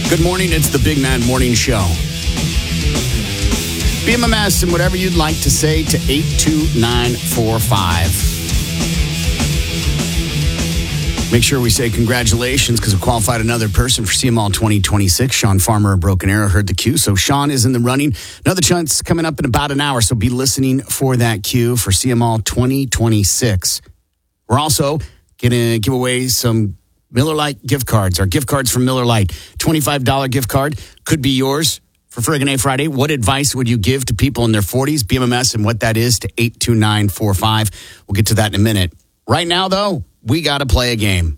Good morning. It's the Big Man Morning Show. BMMS and whatever you'd like to say to 82945. Make sure we say congratulations because we qualified another person for CML 2026. Sean Farmer of Broken Arrow heard the cue. So Sean is in the running. Another chance coming up in about an hour. So be listening for that cue for CML 2026. We're also going to give away some Miller Lite gift cards. Our gift cards from Miller Lite. $25 gift card could be yours for Friggin' A Friday. What advice would you give to people in their 40s? BMMS and what that is to 82945. We'll get to that in a minute. Right now, though, we got to play a game.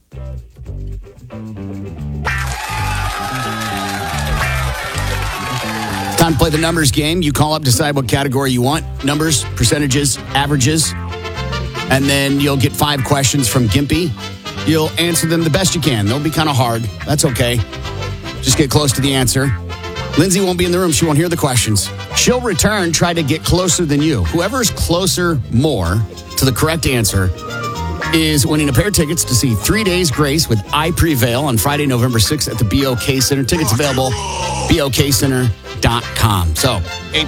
Time to play the numbers game. You call up, decide what category you want. Numbers, percentages, averages. And then you'll get 5 questions from Gimpy. You'll answer them the best you can. They'll be kind of hard. That's okay. Just get close to the answer. Lindsay won't be in the room. She won't hear the questions. She'll return, try to get closer than you. Whoever's closer more to the correct answer is winning a pair of tickets to see 3 Days Grace with I Prevail on Friday, November 6th at the BOK Center. Tickets available, BOKCenter.com. So,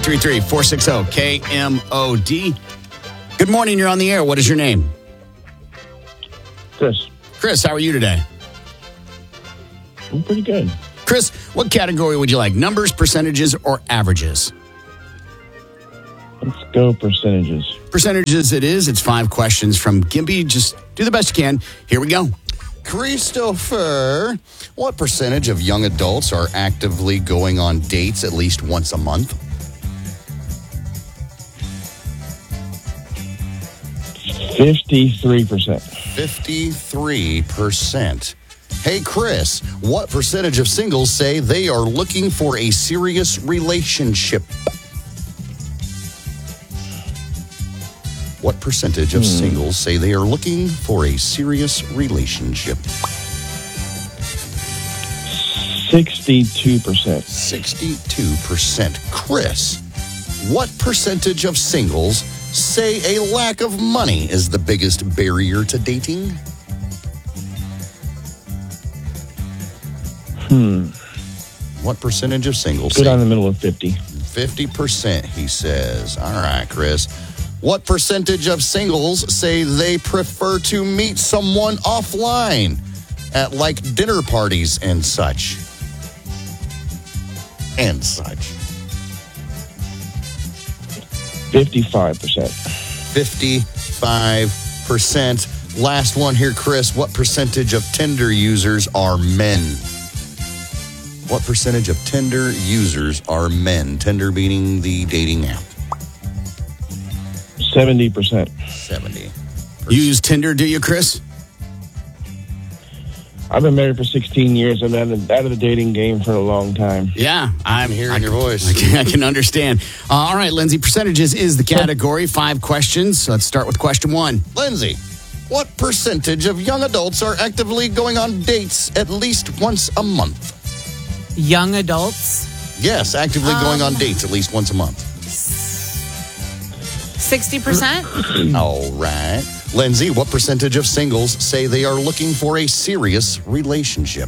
833-460-KMOD. Good morning. You're on the air. What is your name? Chris. Chris, how are you today? I'm pretty good. Chris, what category would you like? Numbers, percentages, or averages? Let's go percentages. Percentages it is. It's 5 questions from Gimpy. Just do the best you can. Here we go. Christopher, what percentage of young adults are actively going on dates at least once a month? 53%. 53%. Hey, Chris, what percentage of singles say they are looking for a serious relationship? What percentage of singles say they are looking for a serious relationship? 62%. 62%. Chris, what percentage of singles say a lack of money is the biggest barrier to dating? What percentage of singles Good say? on the middle of 50. 50%, he says. All right, Chris. What percentage of singles say they prefer to meet someone offline at like dinner parties and such? 55%. 55%. Last one here, Chris. What percentage of Tinder users are men? What percentage of Tinder users are men? Tinder being the dating app. 70%. 70%. You use Tinder, do you, Chris? I've been married for 16 years. I've been out of the dating game for a long time. Yeah, I'm hearing your voice. I can understand. All right, Lindsay, percentages is the category. 5 questions. Let's start with question 1. Lindsay, what percentage of young adults are actively going on dates at least once a month? Young adults? Yes, actively going on dates at least once a month. 60%? All right. Lindsay, what percentage of singles say they are looking for a serious relationship?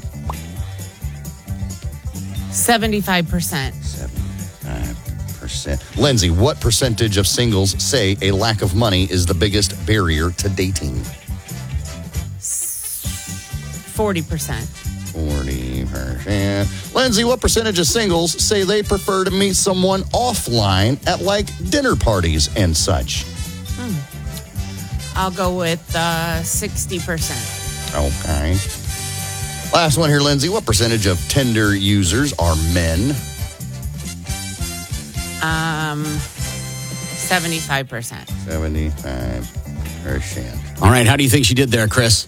75%. 75%. Lindsay, what percentage of singles say a lack of money is the biggest barrier to dating? 40%. 40%. Lindsay, what percentage of singles say they prefer to meet someone offline at like dinner parties and such? I'll go with 60%. Okay. Last one here, Lindsay. What percentage of Tinder users are men? 75%. 75%. All right, how do you think she did there, Chris?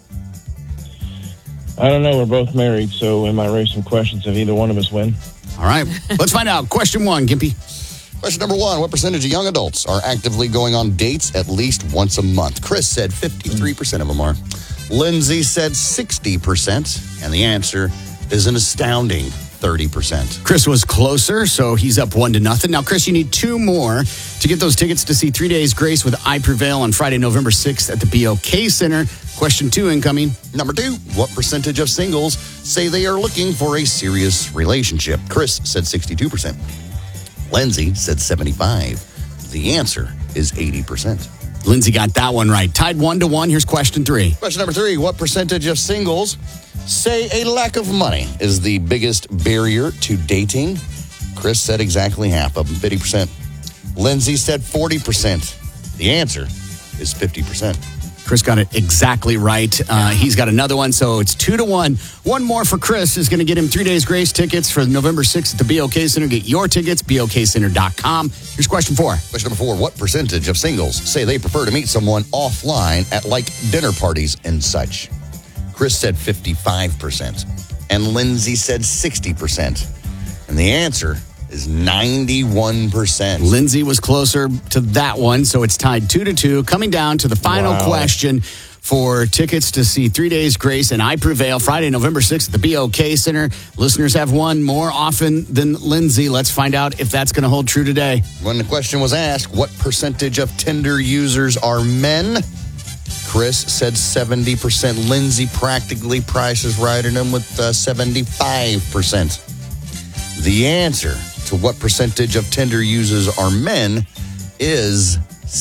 I don't know. We're both married, so we might raise some questions if either one of us win. All right, let's find out. Question 1, Gimpy. Question number 1. What percentage of young adults are actively going on dates at least once a month? Chris said 53% of them are. Lindsay said 60%. And the answer is an astounding 30%. Chris was closer, so he's up 1-0. Now, Chris, you need 2 more to get those tickets to see 3 Days Grace with I Prevail on Friday, November 6th at the BOK Center. Question 2 incoming. Number 2, what percentage of singles say they are looking for a serious relationship? Chris said 62%. Lindsay said 75%. The answer is 80%. Lindsay got that one right. Tied 1-1. Here's question 3. Question number 3, what percentage of singles say a lack of money is the biggest barrier to dating? Chris said exactly half of them, 50%. Lindsay said 40%. The answer is 50%. Chris got it exactly right. He's got another one, so it's 2-1. One more for Chris is going to get him 3 Days Grace tickets for November 6th at the BOK Center. Get your tickets, BOKCenter.com. Here's question 4. Question number 4, what percentage of singles say they prefer to meet someone offline at like dinner parties and such? Chris said 55%, and Lindsay said 60%. And the answer is 91%. Lindsay was closer to that one, so it's tied 2-2. Coming down to the final question for tickets to see 3 Days Grace and I Prevail Friday, November 6th at the BOK Center. Listeners have won more often than Lindsay. Let's find out if that's going to hold true today. When the question was asked, what percentage of Tinder users are men? Chris said 70%. Lindsay practically prices right in them with 75%. The answer to what percentage of Tinder users are men is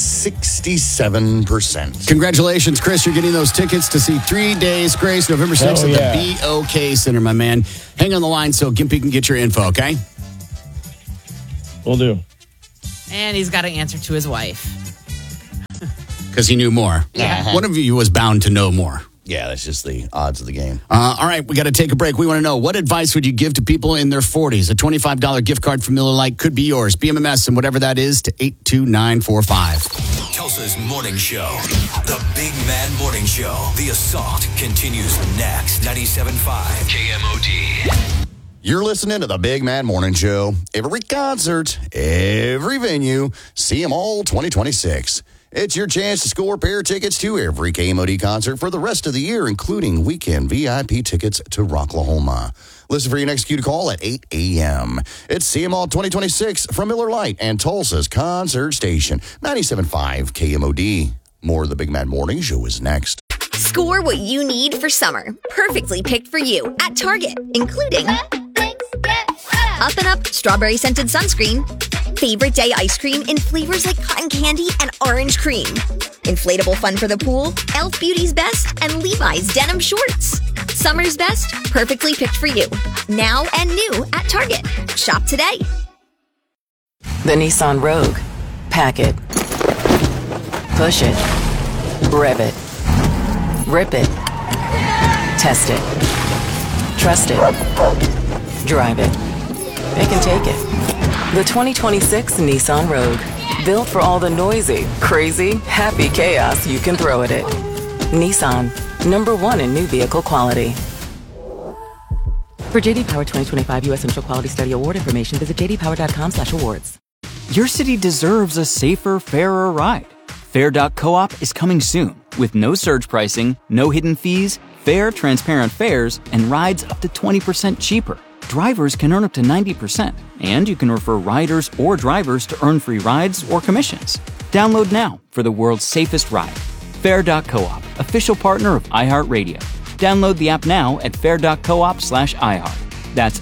67%. Congratulations, Chris. You're getting those tickets to see 3 Days Grace, November 6th at the BOK Center, my man. Hang on the line so Gimpy can get your info, okay? Will do. And he's got to answer to his wife. Because he knew more. Yeah. One of you was bound to know more. Yeah, that's just the odds of the game. All right, we got to take a break. We want to know, what advice would you give to people in their 40s? A $25 gift card from Miller Lite could be yours. BMMS and whatever that is to 82945. Tulsa's Morning Show. The Big Mad Morning Show. The assault continues next. 97.5 KMOD. You're listening to the Big Mad Morning Show. Every concert, every venue, see them all 2026. It's your chance to score pair tickets to every KMOD concert for the rest of the year, including weekend VIP tickets to Rocklahoma. Listen for your next cue to call at 8 a.m. It's See 'em All 2026 from Miller Lite and Tulsa's Concert Station, 97.5 KMOD. More of the Big Mad Morning Show is next. Score what you need for summer, perfectly picked for you at Target, including Up and Up strawberry scented sunscreen, favorite day ice cream in flavors like cotton candy and orange cream, inflatable fun for the pool, Elf Beauty's Best, and Levi's denim shorts. Summer's best, perfectly picked for you. Now and new at Target. Shop today. The Nissan Rogue. Pack it. Push it. Rev it. Rip it. Test it. Trust it. Drive it. It can take it. The 2026 Nissan Rogue. Built for all the noisy, crazy, happy chaos you can throw at it. Nissan. #1 in new vehicle quality. For JD Power 2025 U.S. Initial Quality Study Award information, visit jdpower.com/awards. Your city deserves a safer, fairer ride. Fair.coop is coming soon with no surge pricing, no hidden fees, fair, transparent fares, and rides up to 20% cheaper. Drivers can earn up to 90%, and you can refer riders or drivers to earn free rides or commissions. Download now for the world's safest ride. Fair.coop, official partner of iHeartRadio. Download the app now at fair.coop/iHeart. That's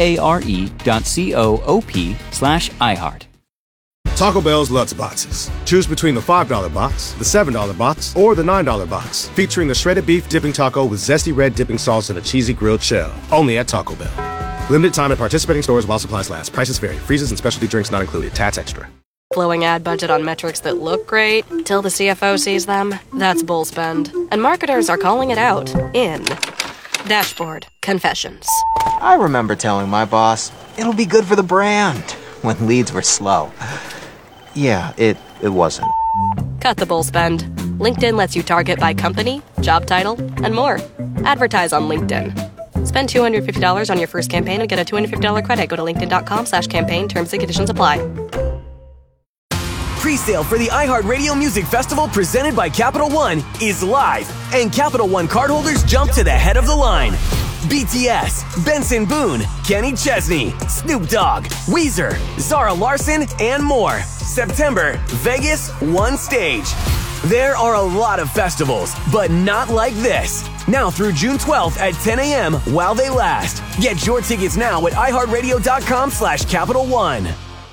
FARE.coop/iHeart. Taco Bell's Lutz Boxes. Choose between the $5 box, the $7 box, or the $9 box, featuring the shredded beef dipping taco with zesty red dipping sauce and a cheesy grilled shell. Only at Taco Bell. Limited time at participating stores while supplies last. Prices vary. Freezes and specialty drinks not included. Tax extra. Flowing ad budget on metrics that look great till the CFO sees them. That's bull spend. And marketers are calling it out in Dashboard Confessions. I remember telling my boss, it'll be good for the brand, when leads were slow. Yeah, it wasn't. Cut the bull spend. LinkedIn lets you target by company, job title, and more. Advertise on LinkedIn. Spend $250 on your first campaign and get a $250 credit. Go to linkedin.com/campaign. Terms and conditions apply. Pre-sale for the iHeartRadio Music Festival presented by Capital One is live, and Capital One cardholders jump to the head of the line. BTS, Benson Boone, Kenny Chesney, Snoop Dogg, Weezer, Zara Larsson, and more. September, Vegas, one stage. There are a lot of festivals, but not like this. Now through June 12th at 10 a.m. while they last. Get your tickets now at iHeartRadio.com/Capital One.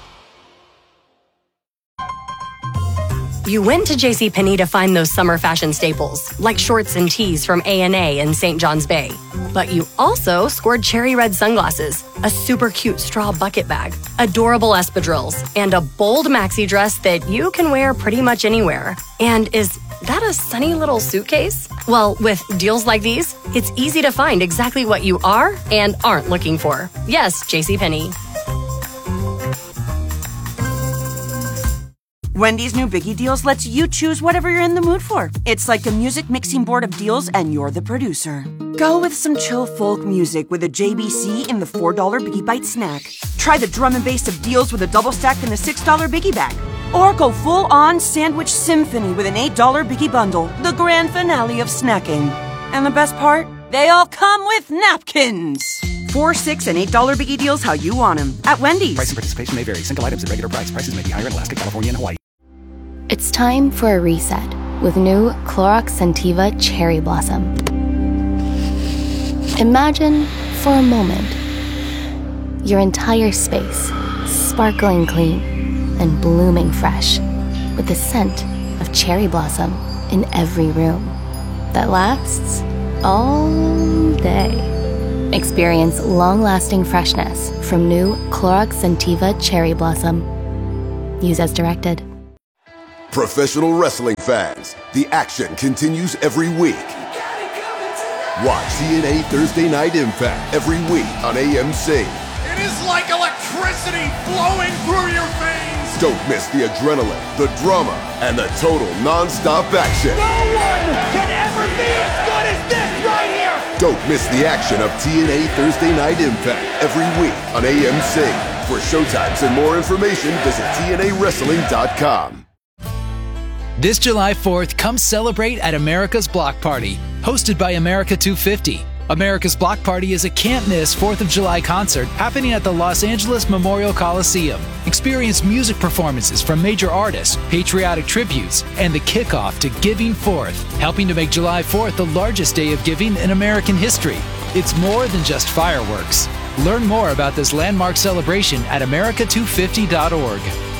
You went to JCPenney to find those summer fashion staples, like shorts and tees from A&A in St. John's Bay. But you also scored cherry red sunglasses, a super cute straw bucket bag, adorable espadrilles, and a bold maxi dress that you can wear pretty much anywhere. And is that a sunny little suitcase? Well, with deals like these, it's easy to find exactly what you are and aren't looking for. Yes, JCPenney. Wendy's new Biggie Deals lets you choose whatever you're in the mood for. It's like a music mixing board of deals, and you're the producer. Go with some chill folk music with a JBC in the $4 Biggie Bite snack. Try the drum and bass of deals with a double stack in the $6 Biggie Bag. Or go full-on sandwich symphony with an $8 Biggie Bundle, the grand finale of snacking. And the best part? They all come with napkins. $4, $6, and $8 Biggie Deals how you want them at Wendy's. Price and participation may vary. Single items at regular price. Prices may be higher in Alaska, California, and Hawaii. It's time for a reset with new Clorox Scentiva Cherry Blossom. Imagine, for a moment, your entire space sparkling clean and blooming fresh with the scent of cherry blossom in every room that lasts all day. Experience long-lasting freshness from new Clorox Scentiva Cherry Blossom. Use as directed. Professional wrestling fans, the action continues every week. Watch TNA Thursday Night Impact every week on AMC. It is like electricity flowing through your veins. Don't miss the adrenaline, the drama, and the total non-stop action. No one can ever be as good as this right here. Don't miss the action of TNA Thursday Night Impact every week on AMC. For showtimes and more information, visit TNAWrestling.com. This July 4th, come celebrate at America's Block Party, hosted by America 250. America's Block Party is a can't-miss 4th of July concert happening at the Los Angeles Memorial Coliseum. Experience music performances from major artists, patriotic tributes, and the kickoff to Giving Forth, helping to make July 4th the largest day of giving in American history. It's more than just fireworks. Learn more about this landmark celebration at america250.org.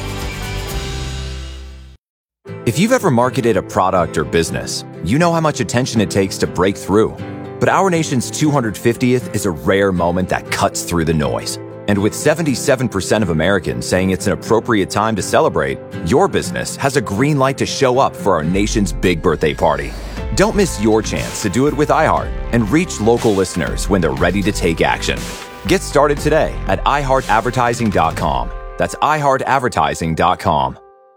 If you've ever marketed a product or business, you know how much attention it takes to break through. But our nation's 250th is a rare moment that cuts through the noise. And with 77% of Americans saying it's an appropriate time to celebrate, your business has a green light to show up for our nation's big birthday party. Don't miss your chance to do it with iHeart and reach local listeners when they're ready to take action. Get started today at iHeartAdvertising.com. That's iHeartAdvertising.com.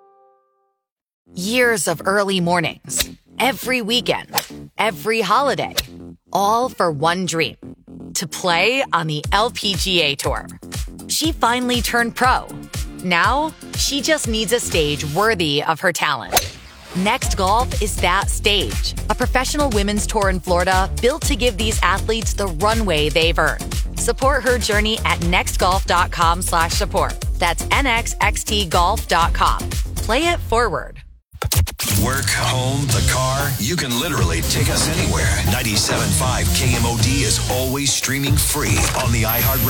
Years of early mornings, every weekend, every holiday, all for one dream, to play on the LPGA Tour. She finally turned pro. Now, she just needs a stage worthy of her talent. Next Golf is that stage, a professional women's tour in Florida built to give these athletes the runway they've earned. Support her journey at nextgolf.com/support. That's nxxtgolf.com. Play it forward. Work, home, the car, you can literally take us anywhere. 97.5 KMOD is always streaming free on the iHeart